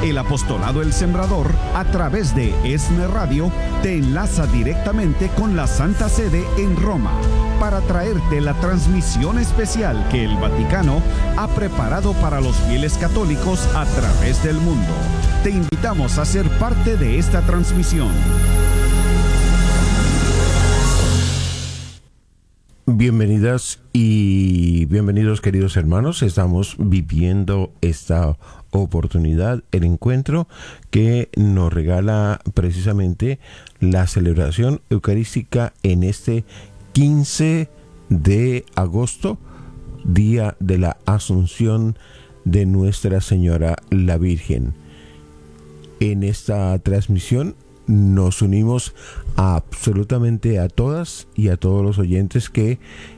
El Apostolado El Sembrador, a través de ESNE Radio, te enlaza directamente con la Santa Sede en Roma para traerte la transmisión especial que el Vaticano ha preparado para los fieles católicos a través del mundo. Te invitamos a ser parte de esta transmisión. Bienvenidas y bienvenidos, queridos hermanos. Estamos viviendo esta oportunidad, el encuentro que nos regala precisamente la celebración eucarística en este 15 de agosto, día de la Asunción de Nuestra Señora la Virgen. En esta transmisión nos unimos absolutamente a todas y a todos los oyentes que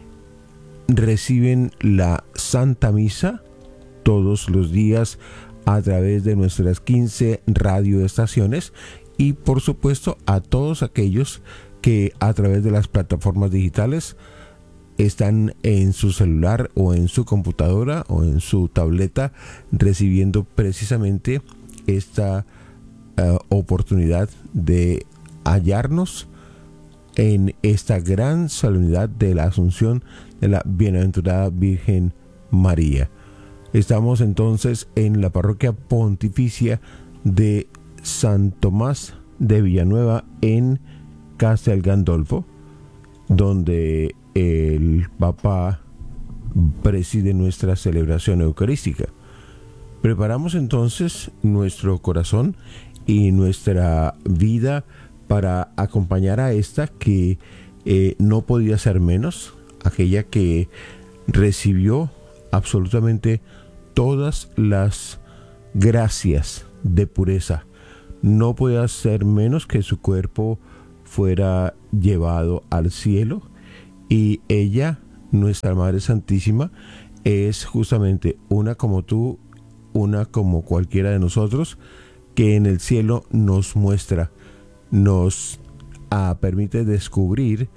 reciben la Santa Misa todos los días a través de nuestras 15 radioestaciones, y por supuesto a todos aquellos que a través de las plataformas digitales están en su celular o en su computadora o en su tableta recibiendo precisamente esta oportunidad de hallarnos en esta gran solemnidad de la Asunción de la Bienaventurada Virgen María. Estamos entonces en la parroquia pontificia de San Tomás de Villanueva en Castel Gandolfo, donde el Papa preside nuestra celebración eucarística. Preparamos entonces nuestro corazón y nuestra vida para acompañar a esta que no podía ser menos, aquella que recibió absolutamente todas las gracias de pureza. No podía ser menos que su cuerpo fuera llevado al cielo, y ella, nuestra Madre Santísima, es justamente una como tú, una como cualquiera de nosotros, que en el cielo nos muestra, nos permite descubrir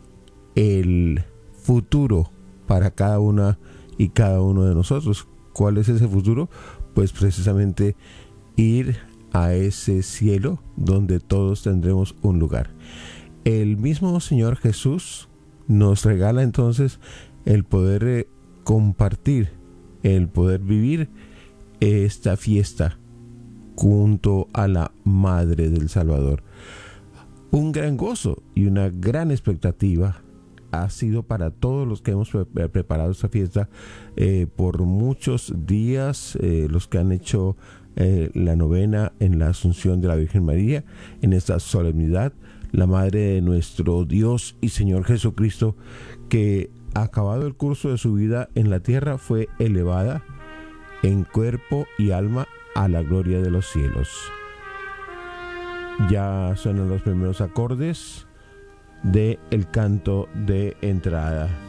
el futuro para cada una y cada uno de nosotros. ¿Cuál es ese futuro? Pues precisamente ir a ese cielo donde todos tendremos un lugar. El mismo Señor Jesús nos regala entonces el poder compartir, el poder vivir esta fiesta junto a la Madre del Salvador. Un gran gozo y una gran expectativa ha sido para todos los que hemos preparado esta fiesta por muchos días, los que han hecho la novena en la Asunción de la Virgen María, en esta solemnidad, la Madre de nuestro Dios y Señor Jesucristo, que acabado el curso de su vida en la tierra fue elevada en cuerpo y alma a la gloria de los cielos. Ya suenan los primeros acordes de el canto de entrada.